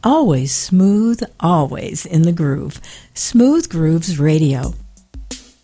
always smooth, always in the groove. Smooth Grooves Radio.